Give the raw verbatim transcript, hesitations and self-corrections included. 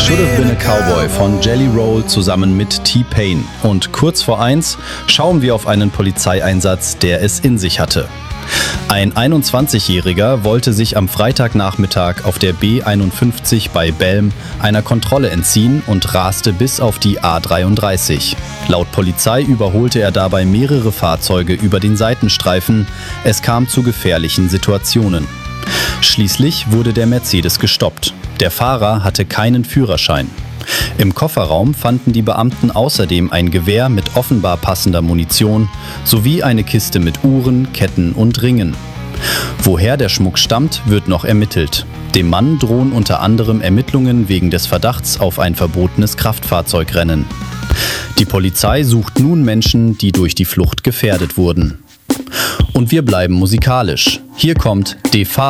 Should Have Been a Cowboy von Jelly Roll zusammen mit T-Pain. Und kurz vor eins schauen wir auf einen Polizeieinsatz, der es in sich hatte. Ein einundzwanzigjähriger wollte sich am Freitagnachmittag auf der B einundfünfzig bei Belm einer Kontrolle entziehen und raste bis auf die A dreiunddreißig. Laut Polizei überholte er dabei mehrere Fahrzeuge über den Seitenstreifen. Es kam zu gefährlichen Situationen. Schließlich wurde der Mercedes gestoppt. Der Fahrer hatte keinen Führerschein. Im Kofferraum fanden die Beamten außerdem ein Gewehr mit offenbar passender Munition sowie eine Kiste mit Uhren, Ketten und Ringen. Woher der Schmuck stammt, wird noch ermittelt. Dem Mann drohen unter anderem Ermittlungen wegen des Verdachts auf ein verbotenes Kraftfahrzeugrennen. Die Polizei sucht nun Menschen, die durch die Flucht gefährdet wurden. Und wir bleiben musikalisch. Hier kommt De Fa